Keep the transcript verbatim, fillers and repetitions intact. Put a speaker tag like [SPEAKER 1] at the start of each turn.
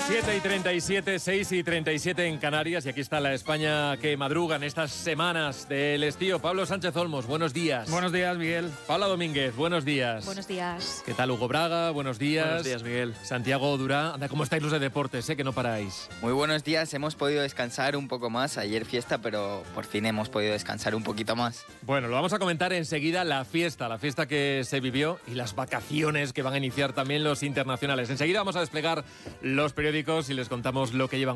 [SPEAKER 1] siete y treinta y siete, seis y treinta y siete en Canarias, y aquí está la España que madruga en estas semanas del estío. Pablo Sánchez Olmos, buenos días.
[SPEAKER 2] Buenos días, Miguel.
[SPEAKER 1] Paula Domínguez, buenos días.
[SPEAKER 3] Buenos días.
[SPEAKER 1] ¿Qué tal, Hugo Braga? Buenos días.
[SPEAKER 2] Buenos días, Miguel.
[SPEAKER 1] Santiago Durán, anda, ¿cómo estáis los de deportes, eh? Que no paráis.
[SPEAKER 4] Muy buenos días, hemos podido descansar un poco más. Ayer fiesta, pero por fin hemos podido descansar un poquito más.
[SPEAKER 1] Bueno, lo vamos a comentar enseguida, la fiesta, la fiesta que se vivió y las vacaciones que van a iniciar también los internacionales. Enseguida vamos a desplegar los periódicos y les contamos lo que llevan